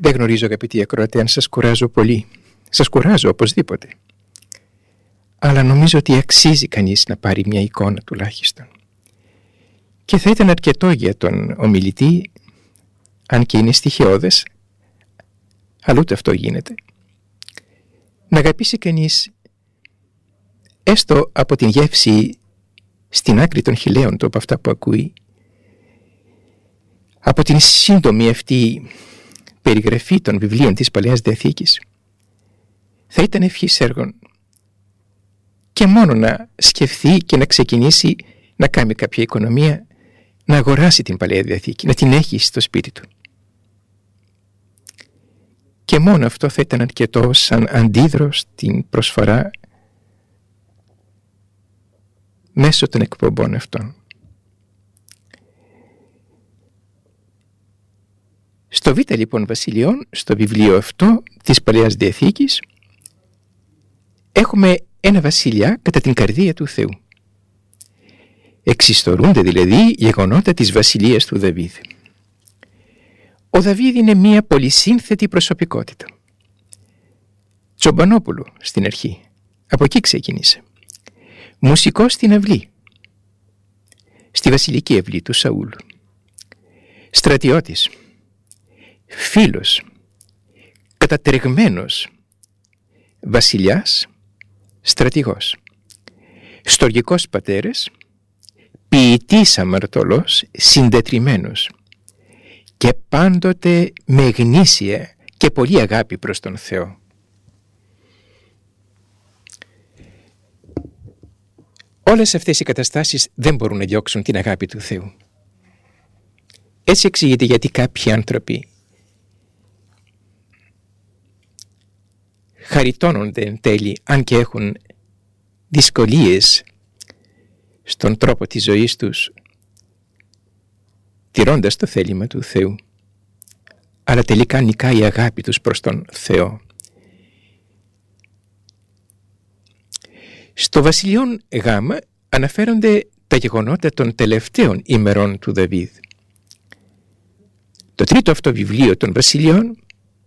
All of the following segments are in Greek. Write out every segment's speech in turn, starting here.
Δεν γνωρίζω, αγαπητοί ακροατές, αν σας κουράζω πολύ. Σας κουράζω οπωσδήποτε. Αλλά νομίζω ότι αξίζει κανείς να πάρει μια εικόνα τουλάχιστον. Και θα ήταν αρκετό για τον ομιλητή, αν και είναι στοιχειώδες, αλλά ούτε αυτό γίνεται, να αγαπήσει κανείς έστω από την γεύση στην άκρη των χειλαίων του από αυτά που ακούει, από την σύντομη αυτή περιγραφή των βιβλίων της Παλαιάς Διαθήκης, θα ήταν ευχής έργων και μόνο να σκεφτεί και να ξεκινήσει να κάνει κάποια οικονομία, να αγοράσει την Παλαιά Διαθήκη, να την έχει στο σπίτι του. Και μόνο αυτό θα ήταν αρκετό σαν αντίδρο στην προσφορά μέσω των εκπομπών αυτών. Στο Β' λοιπόν Βασιλειών, στο βιβλίο αυτό της Παλαιάς Διαθήκης, έχουμε ένα βασιλιά κατά την καρδία του Θεού. Εξιστορούνται δηλαδή γεγονότα της βασιλείας του Δαβίδ. Ο Δαβίδ είναι μια πολυσύνθετη προσωπικότητα. Τσομπανόπουλο στην αρχή, από εκεί ξεκίνησε. Μουσικός στην αυλή, στη βασιλική αυλή του Σαούλ. Στρατιώτης, φίλος, κατατρεγμένος, βασιλιάς, στρατηγός. Στοργικός πατέρας, ποιητής αμαρτωλός, συντετριμμένος και πάντοτε με γνήσια και πολύ αγάπη προς τον Θεό. Όλες αυτές οι καταστάσεις δεν μπορούν να διώξουν την αγάπη του Θεού. Έτσι εξηγείται γιατί κάποιοι άνθρωποι χαριτώνονται εν τέλει, αν και έχουν δυσκολίες στον τρόπο της ζωής τους, τηρώντας το θέλημα του Θεού, αλλά τελικά νικάει η αγάπη τους προς τον Θεό. Στο Βασιλειών Γ αναφέρονται τα γεγονότα των τελευταίων ημερών του Δαβίδ. Το τρίτο αυτό βιβλίο των Βασιλειών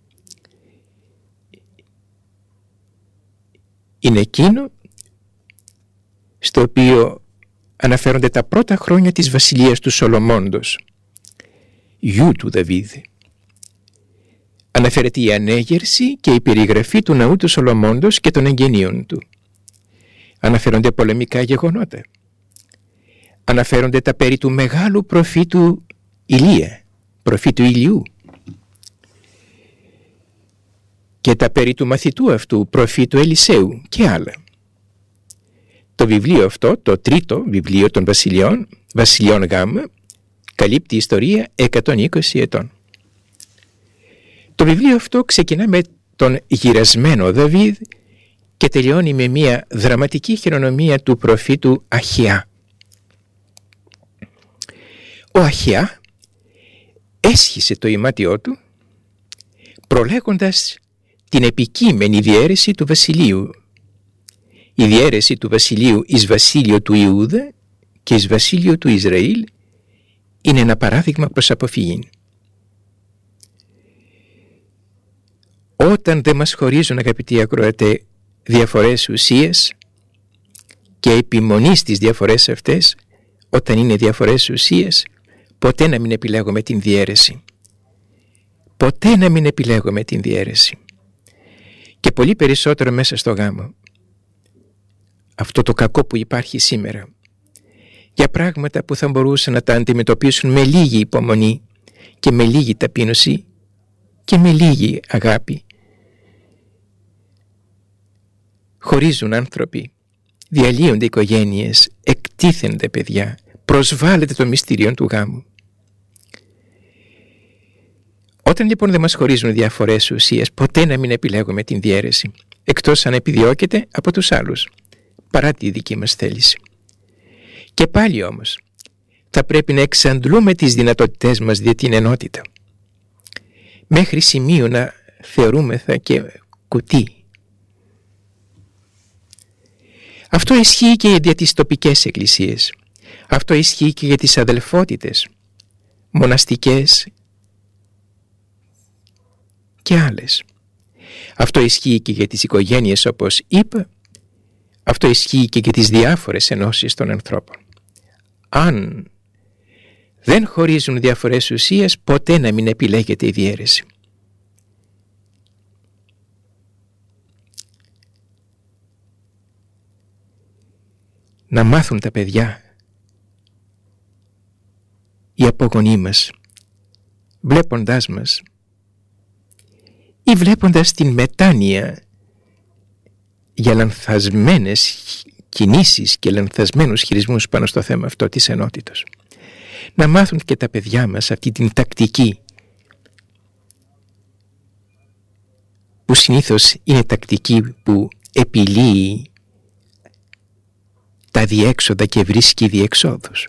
είναι εκείνο στο οποίο αναφέρονται τα πρώτα χρόνια της βασιλείας του Σολομώντος, γιου του Δαβίδ. Αναφέρεται η ανέγερση και η περιγραφή του ναού του Σολομώντος και των εγγενείων του. Αναφέρονται πολεμικά γεγονότα. Αναφέρονται τα περί του μεγάλου προφήτου Ηλία, προφήτου Ηλιού, και τα περί του μαθητού αυτού προφήτου Ελισέου και άλλα. Το βιβλίο αυτό, το τρίτο βιβλίο των Βασιλειών, Βασιλειών Γ, καλύπτει ιστορία 120 ετών. Το βιβλίο αυτό ξεκινά με τον γυρασμένο Δαβίδ και τελειώνει με μια δραματική χειρονομία του προφήτου Αχιά. Ο Αχιά έσχισε το ημάτιό του προλέγοντας την επικείμενη διαίρεση του βασιλείου. Η διαίρεση του βασιλείου εις βασίλειο του Ιούδα και εις βασίλειο του Ισραήλ είναι ένα παράδειγμα προς αποφυγή. Όταν δεν μας χωρίζουν, αγαπητοί ακροατέ, διαφορές ουσίες και επιμονή στις διαφορές αυτές, όταν είναι διαφορές ουσίες, ποτέ να μην επιλέγουμε την διαίρεση. Ποτέ να μην επιλέγουμε την διαίρεση. Και πολύ περισσότερο μέσα στο γάμο. Αυτό το κακό που υπάρχει σήμερα, για πράγματα που θα μπορούσαν να τα αντιμετωπίσουν με λίγη υπομονή και με λίγη ταπείνωση και με λίγη αγάπη. Χωρίζουν άνθρωποι, διαλύονται οικογένειες, εκτίθενται παιδιά, προσβάλλεται το μυστήριο του γάμου. Όταν λοιπόν δεν μας χωρίζουν διαφορές ουσίες, ποτέ να μην επιλέγουμε την διαίρεση, εκτός αν επιδιώκεται από τους άλλους, παρά τη δική μας θέληση. Και πάλι όμως, θα πρέπει να εξαντλούμε τις δυνατότητές μας δια την ενότητα, μέχρι σημείο να θεωρούμεθα και κουτί. Αυτό ισχύει και για τις τοπικές εκκλησίες. Αυτό ισχύει και για τις αδελφότητες, μοναστικές και άλλες. Αυτό ισχύει και για τις οικογένειες, όπως είπα. Αυτό ισχύει και για τις διάφορες ενώσεις των ανθρώπων. Αν δεν χωρίζουν διαφορές ουσίας, ποτέ να μην επιλέγεται η διαίρεση. Να μάθουν τα παιδιά, οι απόγονοί μας, βλέποντάς μας ή βλέποντας την μετάνοια για λανθασμένες κινήσεις και λανθασμένους χειρισμούς πάνω στο θέμα αυτό της ενότητος. Να μάθουν και τα παιδιά μας αυτή την τακτική, που συνήθως είναι τακτική που επιλύει τα διέξοδα και βρίσκει διεξόδους.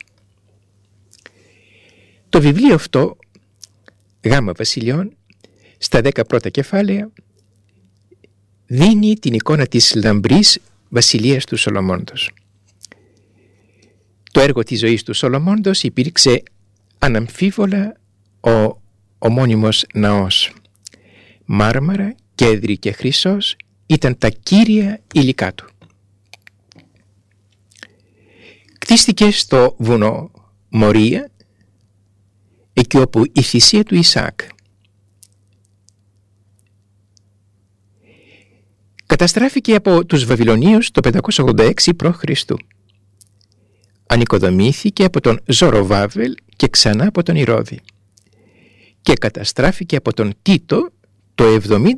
Το βιβλίο αυτό, Γάμμα Βασιλειών, στα 10 πρώτα κεφάλαια, δίνει την εικόνα της λαμπρής βασιλείας του Σολομώντος. Το έργο της ζωής του Σολομώντος υπήρξε αναμφίβολα ο ομώνυμος ναός. Μάρμαρα, κέδρι και χρυσός ήταν τα κύρια υλικά του. Κτίστηκε στο βουνό Μορία, εκεί όπου η θυσία του Ισαάκ. Καταστράφηκε από τους Βαβυλωνίους το 586 π.Χ. Ανοικοδομήθηκε από τον Ζωροβάβελ και ξανά από τον Ηρώδη και καταστράφηκε από τον Τίτο το 70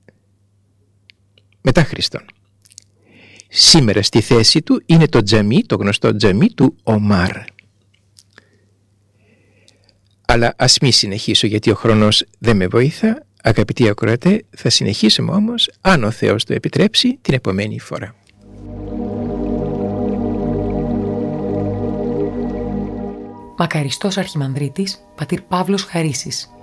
μετά Χριστόν. Σήμερα στη θέση του είναι το τζαμί, το γνωστό τζαμί του Ομάρ. Αλλά ας μη συνεχίσω, γιατί ο χρόνος δεν με βοηθά. Αγαπητοί ακροατέ, θα συνεχίσουμε όμως, αν ο Θεός το επιτρέψει, την επομένη φορά. Μακαριστός Αρχιμανδρίτης, πατήρ Παύλος Χαρίσης.